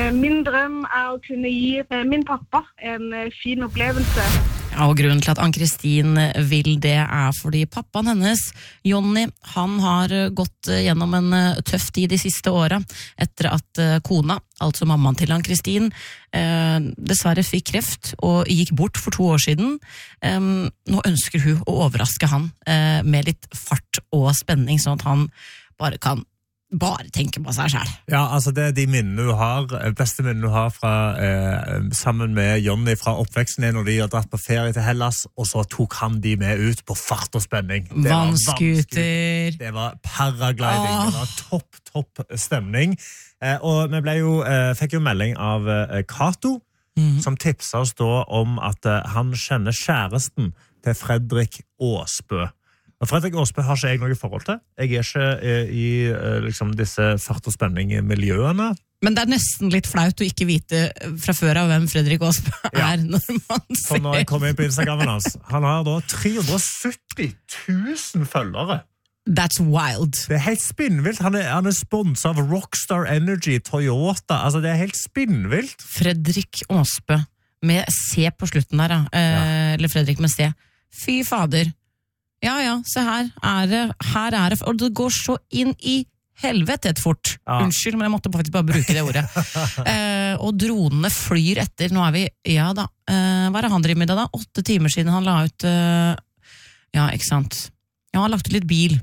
Min drøm å kunne gi min pappa en fin opplevelse. Ja, og grunnen til at Ann-Kristin vil det fordi pappaen hennes, Jonny, han har gått gjennom en tøff tid de siste årene, etter at kona, altså mammaen til Ann-Kristin, dessverre fikk kreft og gikk bort for 2 år siden. Nå ønsker hun å overraske han med litt fart og spenning, sånn at han bare tenke på seg selv. Ja, altså det de minnene du har, beste minnene du har fra, sammen med Jonny fra oppveksten når de har dratt på ferie til Hellas, og så tok han de med ut på fart og spenning. Vannskuter. Det var paragliding, det var topp stemning. Og vi fikk jo melding av Kato, som tipset oss da om at han kjenner kjæresten til Fredrik Aasbø. Og Fredrik Aasbø har ikke jeg noe forhold til. Jeg ikke i liksom, disse fart- og spenning-miljøene. Men det nesten litt flaut å ikke vite fra før av hvem Fredrik Aasbø når man ser. For når jeg kommer inn på Instagramen hans, han har da 370 000 følgere. That's wild. Det helt spinnvilt. Han er sponset av Rockstar Energy, Toyota. Altså, det helt spinnvilt. Fredrik Aasbø, med C på slutten der, eller Fredrik med C. Fy fader. Ja, se her er det, og det går så inn i helvete fort. Unnskyld, men jeg måtte faktisk bare bruke det ordet. Og dronene flyr etter, nå vi, hva det han driver med da? 8 timer siden han la ut, ikke sant? Ja, han har lagt ut litt bil.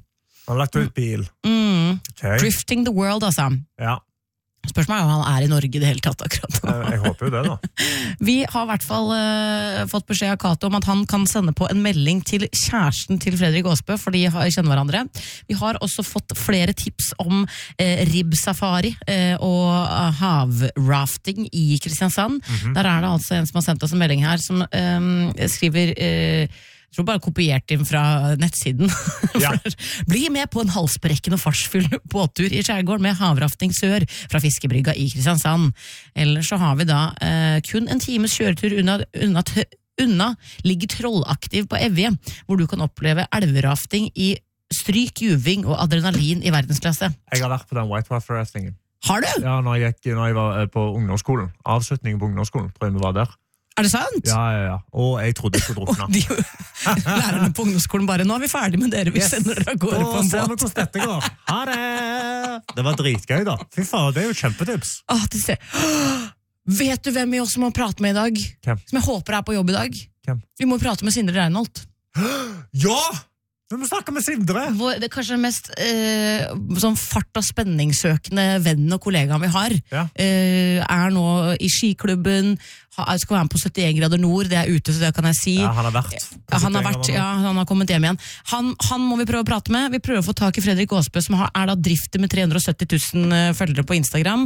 Okay. Drifting the world, altså. Ja. Spørsmålet om han i Norge det hele tatt akkurat. Jeg håper jo det da. Vi har i hvert fall fått beskjed av Kato om at han kan sende på en melding til kjæresten til Fredrik Aasbø, for de kjenner hverandre. Vi har også fått flere tips om ribbsafari og havrafting i Kristiansand. Der det altså en som har sendt oss en melding her, som skriver... Jeg tror bare kopiert inn fra nettsiden. Ja. Bli med på en halsbrekkende og fartsfull båttur i skjærgården med havrafting sør fra Fiskebrygga i Kristiansand. Eller så har vi da kun en times kjøretur unna ligger Trollaktiv på Evje, hvor du kan oppleve elverafting i stryk, juving og adrenalin i verdensklasse. Jeg har vært på den whitewater-raftingen. Har du? Ja, når jeg var på ungdomsskolen. Avslutningen på ungdomsskolen, tror jeg vi var der. Er det sant? Ja. Og jeg trodde jeg skulle drukne. Lærerne på ungdomsskolen bare, nå vi ferdig med dere, vi sender dere av gårde på en båt. Se hvordan dette går. Ha det! Det var dritgøy da. Fy faen, det jo kjempetips. Vet du hvem vi også må prate med i dag? Hvem? Som jeg håper på jobb i dag. Hvem? Vi må prate med Sindre Reinholdt. Ja! Vi må snakke med Sindre. Det kanskje den mest sånn fart- og spenningssøkende vennen og kollegaen vi har. Nå i skiklubben, skal være med på 71 grader nord, det ute, så det kan jeg si. Ja, han har vært. Han har kommet hjem igjen. Han må vi prøve å prate med. Vi prøver å få tak i Fredrik Aasbø, som da drifter med 370 000 følgere på Instagram.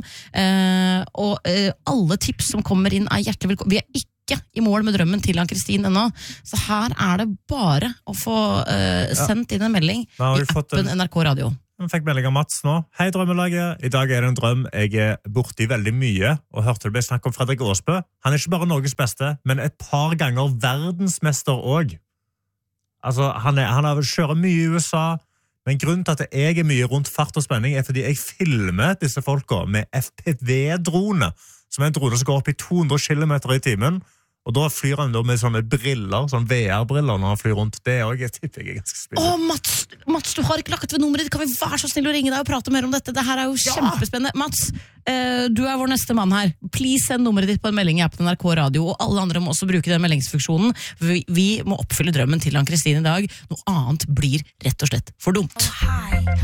Og alle tips som kommer inn hjertelig velkommen. Vi ikke i mål med drømmen til Ann-Kristin ennå, så her det bare å få sendt inn en melding i appen NRK Radio. Jeg fikk melding av Mats nå. Hei drømmelaget, i dag det en drøm. Jeg borte i veldig mye, og hørte det ble snakk om Fredrik Aasbø. Han ikke bare Norges beste, men et par ganger verdensmester også. Altså, han kjører mye i USA, men grunnen til at jeg mye rundt fart og spenning fordi jeg filmer disse folka med FPV-drone, som en drone som går opp i 200 km i timen, og da flyr han da med sånne briller, sånne VR-briller når han flyr rundt. Det også, jeg tipper jeg ganske spennende. Mats, du har ikke lagt ved nummeret ditt. Kan vi være så snill å ringe deg og prate mer om dette? Det her jo kjempespennende. Mats, du vår neste mann her. Please send nummeret ditt på en melding i appen NRK Radio, og alle andre må også bruke den meldingsfunksjonen. Vi må oppfylle drømmen til Ann-Kristin i dag. Noe annet blir rett og slett for dumt.